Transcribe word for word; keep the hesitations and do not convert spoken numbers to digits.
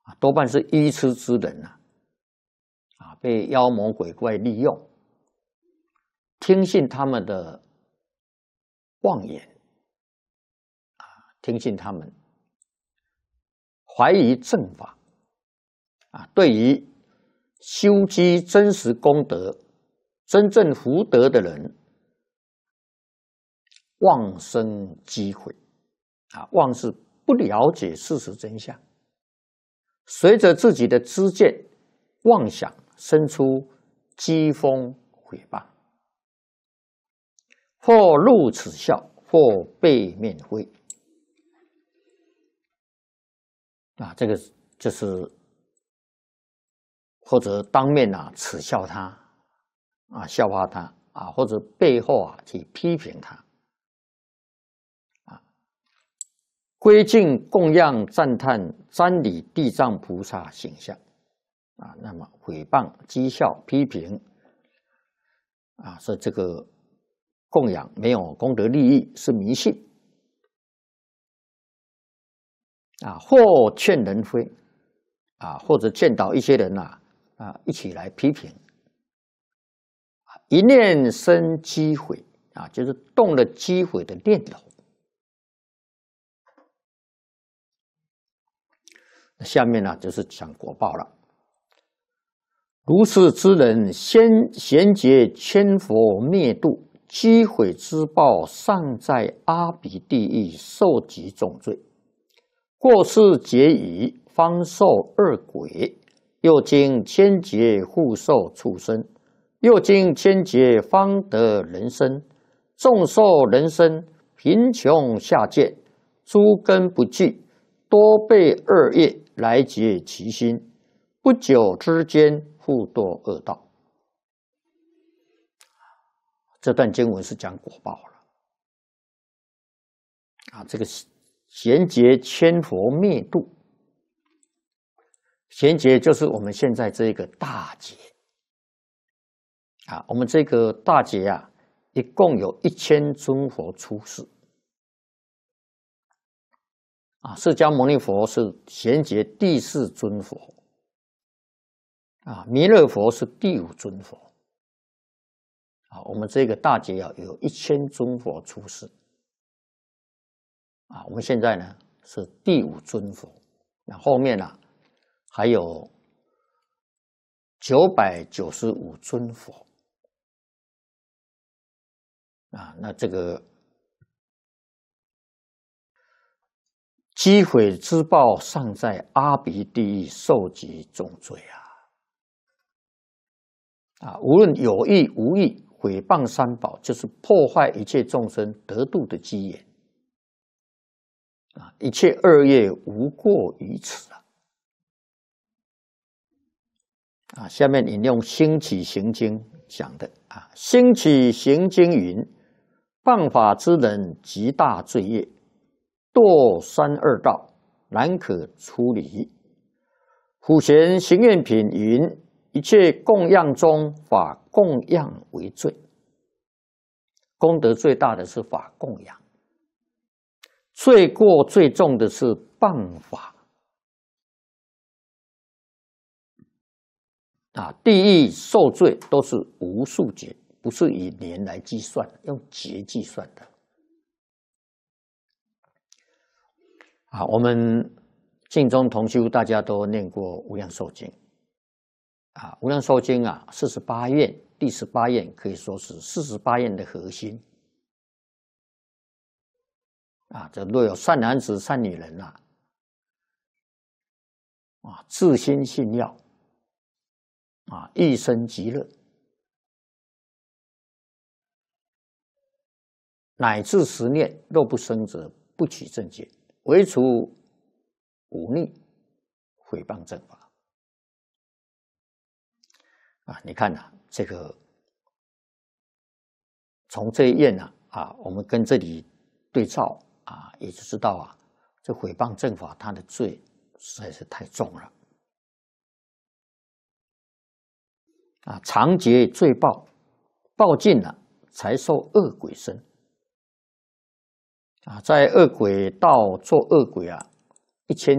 啊，多半是愚痴之人呐，啊，被妖魔鬼怪利用，听信他们的妄言，啊，听信他们，怀疑正法，啊，对于修积真实功德、真正福德的人，妄生机毁，啊，妄是不了解事实真相，随着自己的知见、妄想，生出讥讽毁谤，或入耻笑，或背面灰。啊，这个就是或者当面啊耻笑他，啊笑话他啊，或者背后啊去批评他，啊，归敬供养赞叹瞻礼地藏菩萨形象，啊，那么毁谤讥笑批评，啊，说这个供养没有功德利益，是迷信。啊，或劝人非，啊，或者劝导一些人呐，啊，一起来批评，一念生机毁，啊，就是动了机毁的念头。下面呢，就是讲果报了。如是之人，先贤劫千佛灭度，机毁之报，尚在阿鼻地狱受极重罪。过世劫已，方受恶鬼；又经千劫复受畜生；又经千劫方得人身。众受人身，贫穷下贱，诸根不具，多被恶业来结其心，不久之间复堕恶道。这段经文是讲果报了啊，这个贤劫千佛灭度，贤劫就是我们现在这个大劫啊，我们这个大劫啊，一共有一千尊佛出世啊，释迦牟尼佛是贤劫第四尊佛啊，弥勒佛是第五尊佛啊，我们这个大劫啊，有一千尊佛出世。啊，我们现在呢是第五尊佛，那后面呢、啊、还有九百九十五尊佛啊，那这个机毁之报，尚在阿鼻地狱受极重罪啊！啊，无论有意无意，毁谤三宝，就是破坏一切众生得度的机缘。啊，一切恶业无过于此啊！啊，下面引用《兴起行经》讲的啊，《兴起行经》云：“谤法之人，极大罪业，堕三恶道，难可出离。”普贤行愿品云：“一切供养中，法供养为最。”功德最大的是法供养。罪过最重的是谤法啊，地狱受罪都是无数劫，不是以年来计算，用劫计算的。啊，我们净宗同修大家都念过《无量寿经》啊，《无量寿经》啊，四十八愿，第十八愿可以说是四十八愿的核心。啊，这若有善男子、善女人呐、啊，啊，自心信要，啊，一生极乐，乃至十念，若不生者，不取正觉，唯除忤逆、毁谤正法。啊，你看呐、啊，这个从这一愿呢，啊，我们跟这里对照。啊，也就知道啊，这毁谤正法，它的罪实在是太重了。啊，长劫罪报，报尽了才受恶鬼身。啊，在恶鬼道做恶鬼啊，一千